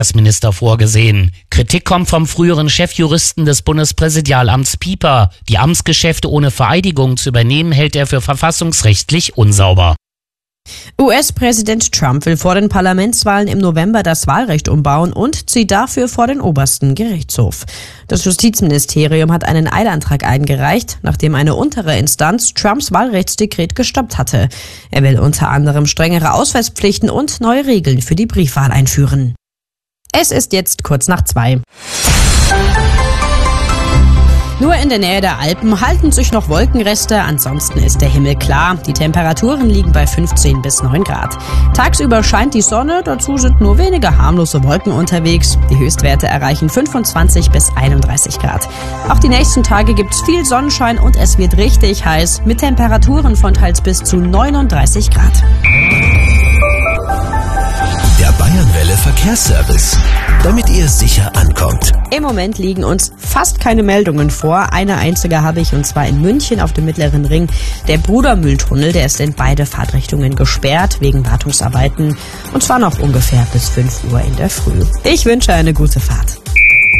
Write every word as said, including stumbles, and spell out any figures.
Minister vorgesehen. Kritik kommt vom früheren Chefjuristen des Bundespräsidialamts Pieper. Die Amtsgeschäfte ohne Vereidigung zu übernehmen, hält er für verfassungsrechtlich unsauber. U S-Präsident Trump will vor den Parlamentswahlen im November das Wahlrecht umbauen und zieht dafür vor den obersten Gerichtshof. Das Justizministerium hat einen Eilantrag eingereicht, nachdem eine untere Instanz Trumps Wahlrechtsdekret gestoppt hatte. Er will unter anderem strengere Ausweispflichten und neue Regeln für die Briefwahl einführen. Es ist jetzt kurz nach zwei. Nur in der Nähe der Alpen halten sich noch Wolkenreste, ansonsten ist der Himmel klar. Die Temperaturen liegen bei fünfzehn bis neun Grad. Tagsüber scheint die Sonne, dazu sind nur wenige harmlose Wolken unterwegs. Die Höchstwerte erreichen fünfundzwanzig bis einunddreißig Grad. Auch die nächsten Tage gibt's viel Sonnenschein und es wird richtig heiß, mit Temperaturen von teils bis zu neununddreißig Grad. Der Bayernwelle Verkehrsservice, damit ihr sicher ankommt. Im Moment liegen uns fast keine Meldungen vor. Eine einzige habe ich, und zwar in München auf dem Mittleren Ring. Der Brudermühltunnel, der ist in beide Fahrtrichtungen gesperrt wegen Wartungsarbeiten. Und zwar noch ungefähr bis fünf Uhr in der Früh. Ich wünsche eine gute Fahrt.